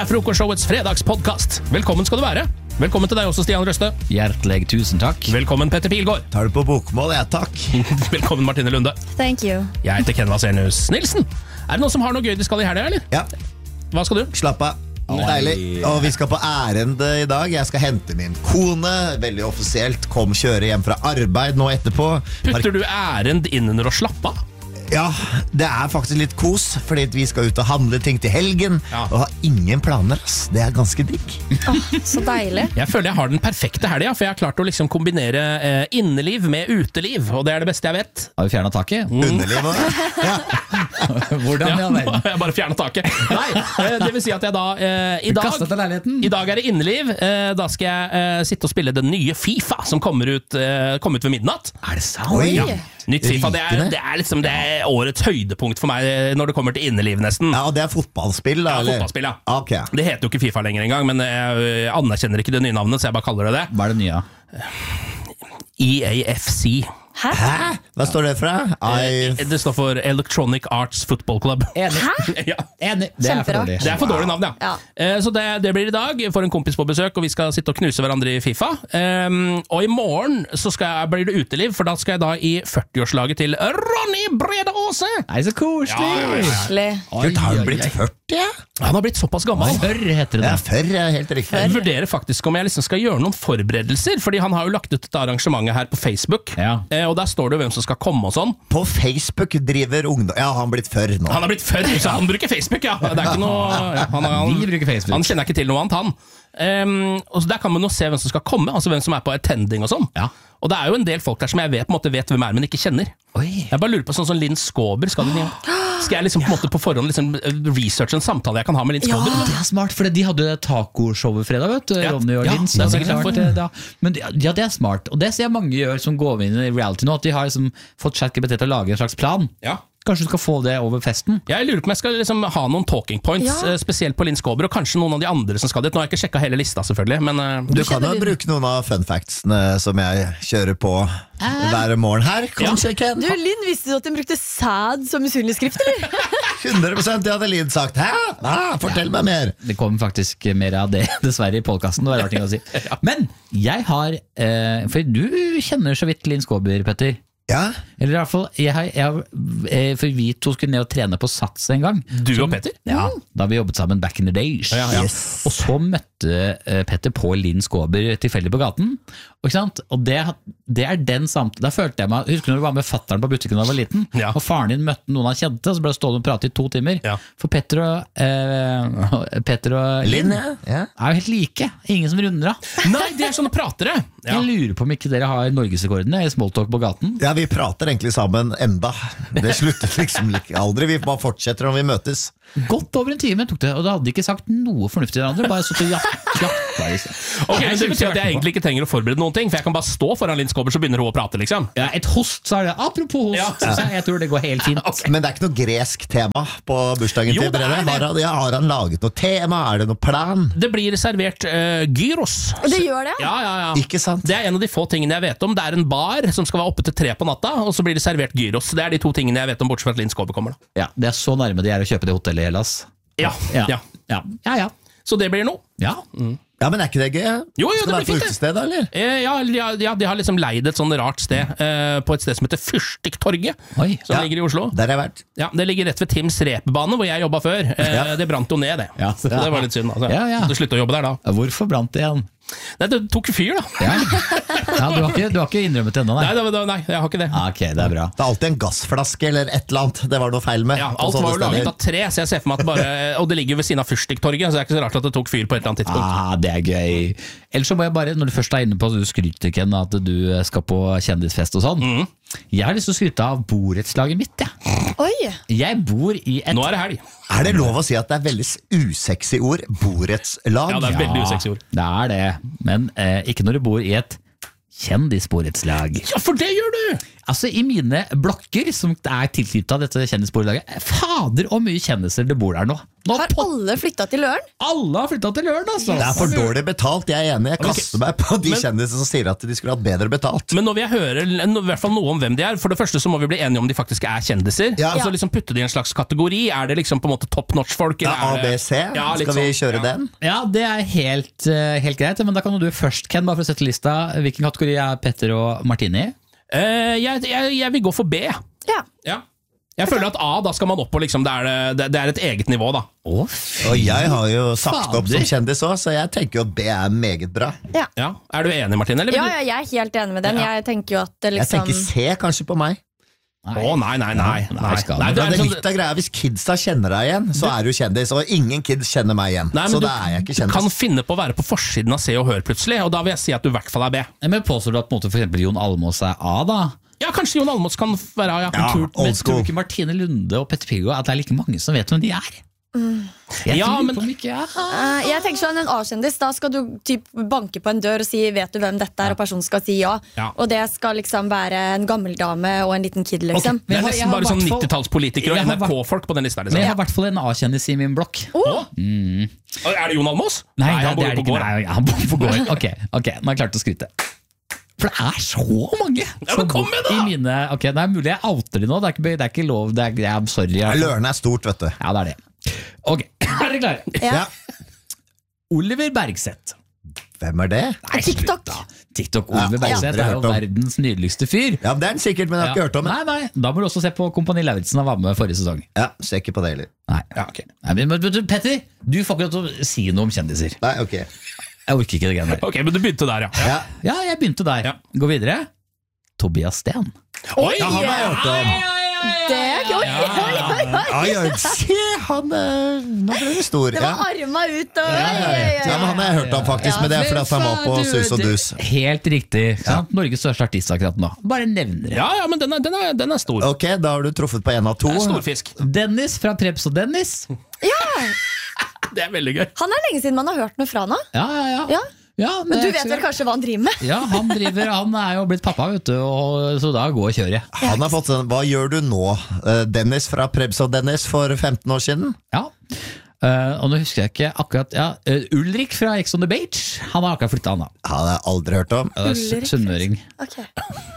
Frokostshowets fredagspodcast. Velkommen skal du være. Velkommen til deg også, Stian Røste. Hjertelig tusen takk. Velkommen, Petter Pilgaard. Tar du på bokmål? Ja, takk. Velkommen, Martine Lunde. Thank you. Jeg heter Ken Vasenius Nilsen. Er det noen som har noe gøy de skal i helga, eller? Ja, Hva skal du? slapp av. Deilig. Og vi skal på ærende i dag. Jeg skal hente min kone. Veldig offisielt. Kom kjøre hjem fra arbeid nå etterpå. Putter du ærend inn under å slappe av? Ja, det er faktisk litt kos, fordi vi skal ut og handle ting til helgen. Ja. Og har ingen planer, ass. Det er ganske digg. Så deilig. Jeg føler jeg har den perfekte helga, for jeg har klart å liksom kombinere inneliv med uteliv, og det er det beste jeg vet. Har vi fjernet taket? Underliv også. Ja. Hvordan i all verden? Jeg bare fjernet taket. Nei, det vil si at jeg da Kastet til leiligheten? I dag er det inneliv. Da skal jeg sitte og spille den nye FIFA som kom ut ved midnatt. Er det sant? Oi. Ja. Nytt FIFA, det er liksom det er årets høydepunkt for meg når det kommer til inneliv nesten. Ja, og det er fotballspill, da? Ja, eller? fotballspill, ja. Ok. Det heter jo ikke FIFA lenger engang, men jeg anerkjenner ikke det nye navnet, så jeg bare kaller det det. Hva er det nye? EAFC. Hæ? Hva står det fra? Det står for Electronic Arts Football Club. Enig. Ja. Enig. Det er for Kjempebra. dårlig. Det er for dårlig navn, ja. Ja. Så det blir i dag. Jeg får en kompis på besøk, og vi skal sitte og knuse hverandre i FIFA. Og i morgen så blir det uteliv, for da skal jeg da i 40-årslaget til Ronny Brede Aase. Nei, så koselig. Koselig. Kult, har du blitt 40? Han har blitt såpass gammel. Hør heter det Ja, da. før er helt riktig. Jeg vurderer faktisk om jeg liksom skal gjøre noen forberedelser, fordi han har jo lagt ut et arrangement her på Facebook, Ja. og der står det jo hvem som skal komme og sånn. På Facebook driver ungdom... Ja, han har blitt før nå. Han har blitt før, så han bruker Facebook, ja. Det er ikke noe... Vi bruker Facebook. Han kjenner ikke til noe annet, han. Og så der kan man jo se hvem som skal komme, altså hvem som er på attending og sånn. Ja. Og det er jo en del folk der som jeg på en måte vet hvem er, men ikke kjenner. Oi. Jeg bare lurer på sånn som Linn Skåber. Skal jeg liksom på en måte på forhånd liksom researche en samtale jeg kan ha med Linn Skåber? Det er smart, for de hadde tacoshow fredag, vet du, Ja. Ronny og Ja, Linn. det er sikkert klart, derfor. Men ja, det er smart, og det ser jeg mange gjør som går inn i reality nå, at de har liksom fått ChatGPT til å lage en slags plan. Ja. Kanskje du skal få det over festen? Jeg lurer på om jeg skal liksom ha noen talking points, Ja. Spesielt på Linn Skåber, og kanskje noen av de andre som skal dit. Nå har jeg ikke sjekket hele lista, selvfølgelig, men Du kan jo kjenner bruke noen av fun factsene som jeg kjører på hver morgen her. Kanskje, Ken? Du, Linn, visste du at de brukte sæd som usynlig skrift, eller? 100% jeg hadde Linn sagt. Hæ? Fortell meg mer. Det kom faktisk mer av det, dessverre, i podcasten. Det var rar ting å si. Men jeg har, for du kjenner så vidt Linn Skåber, Petter. Ja, Eller i hvert fall, for vi to skulle ned og trene på Sats en gang. du og Petter? Ja, da vi jobbet sammen back in the days. Ja, ja. Yes. Og så møtte Petter på Linn Skåber tilfeldig på gaten. Og, ikke sant? Og det er den samtalen. Da følte jeg meg, husker du når du var med fatteren på butikken da jeg var liten, Ja. og faren din møtte noen han kjente, og så ble det stående og prate i 2 timer. Ja. For Petter og Linn Linn, ja. er jo helt like. Ingen som runder av. Nei, de er sånne pratere. Ja. Jeg lurer på om ikke dere har norgesrekordene i smalltalk på gaten. Ja, vi prater egentlig sammen enda. Det slutter liksom aldri. Vi bare fortsetter når vi møtes. Godt over en time tok det, og da hadde de ikke sagt noe fornuftig til hverandre. Bare så til jakta. Ok, men det betyr at jeg egentlig ikke trenger å forberede noen ting, for jeg kan bare stå foran Linn Skåber, så begynner hun å prate, liksom. Ja, et host, sa det. Apropos host, Ja. så jeg tror det går helt fint. Men det er ikke noe gresk tema på bursdagen Jo, til det er Brede. det. Har han laget noe tema? Er det noe plan? Det blir servert gyros. Det gjør det, ja. Ja. Ikke sant? Det er en av de få tingene jeg vet om. Det er en bar som skal være oppe til 3 på natta, og så blir det servert gyros. Det er de 2 tingene jeg vet om, bortsett fra at Linn Skåber kommer, da. Ja, det er så nærme de er å kjøpe det hotellet i Hellas. Ja. Ja. Så det blir noe. Ja. Ja, men er ikke det gøy? Jo, Skal det være blir på fint, det. utested, da, eller? Ja, de har liksom leid et sånn rart sted på et sted som heter Fyrstiktorget, Oi. som Ja. ligger i Oslo. Der har jeg vært. Ja, det ligger rett ved Tims repebane, hvor jeg jobbet før. Det brant jo ned, det. Ja. Så det var litt synd. Altså. Ja. Du sluttet å jobbe der da. Hvorfor brant det igjen? Nei, det tok fyr, da. Ja, du har ikke innrømmet det ennå, nei? Nei, jeg har ikke det. Ok, det er bra. Det er alltid en gassflaske eller et eller annet. Det var noe feil med. Ja, på alt sånne var jo laget steder. av tre, så jeg ser for meg at bare og det ligger jo ved siden av Fyrstiktorget, så det er ikke så rart at det tok fyr på et eller annet tidspunkt. Det er gøy. Ellers så må jeg bare, når du først er inne på, du skryter, Ken, at du skal på kjendisfest og sånn. Jeg har lyst til å skryte av borettslaget mitt, jeg. Oi. Jeg bor i et... Nå er det helg. Er det lov å si at det er veldig usexy ord? Borettslag? Ja, det er veldig usexy ord. Det er det, men ikke når du bor i et kjendisborettslag. Ja, for det gjør du! Altså, i mine blokker som er tilknyttet dette kjendisborettslaget, fader og mye kjendiser det bor der nå. Har alle flyttet til Løren? Alle har flyttet til Løren, altså. Det er for dårlig betalt, jeg er enig. Jeg kaster meg på de kjendisene som sier at de skulle hatt bedre betalt. Men når vi hører i hvert fall noe om hvem de er, for det første så må vi bli enige om de faktisk er kjendiser. Ja. Og så liksom putte de i en slags kategori. Er det liksom på en måte top notch-folk? Ja, ABC, skal vi kjøre den? Ja, det er helt greit, men da kan du først, Ken, bare for å sette lista. Hvilken kategori er Petter og Martini? Jeg vil gå for B. Ja. Jeg føler at A, da skal man opp på liksom, det er et eget nivå da. Og jeg har jo sagt opp som kjendis også, så jeg tenker jo at B er meget bra. Ja. Er du enig, Martine? Eller? Ja, jeg er helt enig med den. Jeg tenker jo at det liksom... Jeg tenker C kanskje på meg. Nei. Det er litt av greia. Hvis kidsa kjenner deg igjen, så er du kjendis, og ingen kids kjenner meg igjen. Så da er jeg ikke kjendis. Du kan finne på å være på forsiden av Se og Hør plutselig, og da vil jeg si at du i hvert fall er B. Men påstår du at på en måte for eksempel Jon Almaas er A da? Ja, kanskje Jon Almaas kan være A, Ja, Men old school. tror ikke Martine Lunde og Petter Pilgaard at det er like mange som vet hvem de er? Jeg tror på om ikke jeg tenker sånn, en A-kjendis, da skal du typ banke på en dør og si, vet du hvem dette er, og personen skal si ja. Og det skal liksom være en gammel dame og en liten kid, liksom. Det er nesten bare sånn 90-tallspolitikere og NRK-folk på den lista. Men jeg har i hvert fall en A-kjendis i min blokk. Er det Jon Almaas? Nei, han bor jo på gård. Han bor på gård. Ok, nå har jeg klart å skryte. For det er så mange. Men kom med da! Det er mulig jeg outer de nå. Det er ikke lov. Sorry. Løren er stort, vet du. Ja, det er det. Ok, er dere klare? Ja. Oliver Bergseth. Hvem er det? TikTok. TikTok Oliver Bergseth er jo verdens nydeligste fyr. Ja, det er den sikkert, men jeg har ikke hørt om det. Nei, da må du også se på Kompani Lauritzen. Han var med forrige sesong. Ja, ser ikke på det heller. Nei, men Petter, du får ikke lov til å si noe om kjendiser. Nei, ok. Jeg orker ikke det greiene der. Ok, men du begynte der, ja. Ja, jeg begynte der. Gå videre. Tobias Steen. Oi! Ja, han har jeg hørt om. Det er gøy. Se, han nå ble det stor. Det var arma ut og... Ja, men han har jeg hørt om faktisk, men det er fordi at han var på Sus og Dus. Helt riktig. Norges største artist akkurat nå. Bare nevner det. Ja, men den er stor. Ok, da har du truffet på en av to. Det er storfisk. Dennis fra Prebz og Dennis. Det er veldig gøy. Han er lenge siden man har hørt noe fra nå. Ja, Men du vet vel kanskje hva han driver med? Ja, han er jo blitt pappa, vet du, så da gå og kjør jeg. Han har fått hva gjør du nå? Dennis fra Prebz og Dennis for 15 år siden? Ja, og nå husker jeg ikke akkurat Ulrik fra Ex on the Beach. Han har akkurat flyttet han da. Han har jeg aldri hørt om. Sunnmøring. Okay.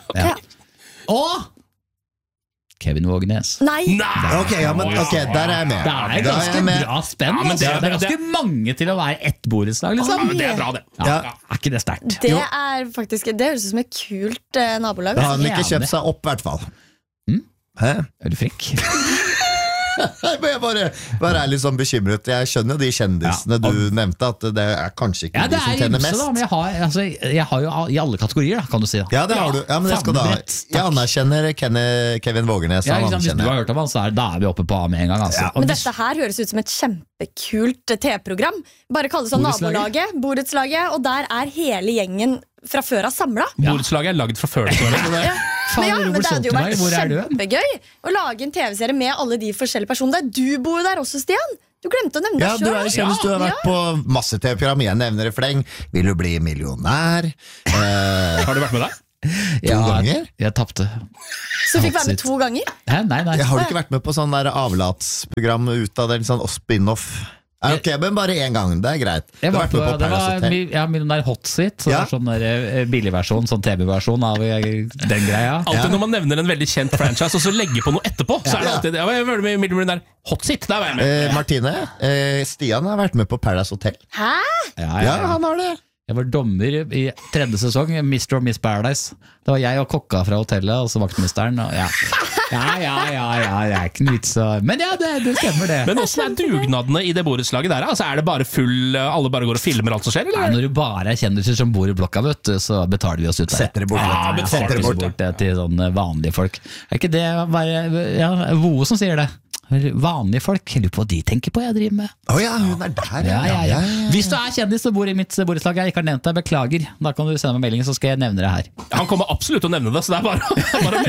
Og Kevin Vågenes. Nei! Ok, der er jeg med. Det er ganske bra spenn. Det er ganske mange til å være ett borettslag, liksom. Men det er bra, det. Er ikke det sterkt? Det er faktisk, det høres ut som et kult nabolag. Da har han ikke kjøpt seg opp, i hvert fall. Hæ? Er du frekk? Jeg bare er litt sånn bekymret. Jeg skjønner jo de kjendisene du nevnte, at det er kanskje ikke de som tjener mest. Men jeg har jo i alle kategorier, da, kan du si. Ja, det har du. Ja, men det skal du ha. Jeg anerkjenner Kevin Vågenes. Hvis du har hørt om han, så da er vi oppe på A med en gang. Altså. Men dette her høres ut som et kjempekult TV-program. Bare kalle det sånn nabolaget, borettslaget, og der er hele gjengen fra før av samlet. Borettslaget er laget fra før. Men det hadde jo vært kjempegøy å lage en TV-serie med alle de forskjellige personene. Du bor der også, Stian. Du glemte å nevne deg selv. Ja, du er kjendis, du har vært på masse TV-program. Jeg nevner i fleng. Vil du bli millionær? Har du vært med der? To ganger? Jeg tappte. Så du fikk være med 2 ganger? Nei. Jeg har ikke vært med på sånn der avlatsprogram ut av det, sånn spin-off. Ok, men bare én gang, det er greit. Det var Millionær Hot Seat, sånn billigversjon, sånn TV-versjon av den greia. Alltid når man nevner en veldig kjent franchise og så legger på noe etterpå, så er det alltid det. Jeg var med Millionær Hot Seat, der var jeg med. Martine, Stian har vært med på Paradise Hotel. Hæ? Ja, han har det. Jeg var dommer i 3. sesong, Mr. og Miss Paradise. Det var jeg og kokka fra hotellet, og så vaktmesteren. Ja, det er ikke noe vits. Men ja, det stemmer det. Men hvordan er dugnadene i det borettslaget der? Altså, er det bare alle bare går og filmer alt som skjer? Eller? Nei, når du bare er kjendiser som bor i blokka, vet du, så betaler vi oss ut der. Setter det bort. Setter det bort til sånne vanlige folk. Er ikke det bare Voe som sier det? Vanlige folk, jeg lurer på hva de tenker på jeg driver med. Åja, hun er der. Ja. Hvis du er kjendis og bor i mitt borettslag jeg ikke har nevnt deg, beklager. Da kan du sende meg melding, så skal jeg nevne det her. Han kommer absolutt til å nevne det, så det er bare å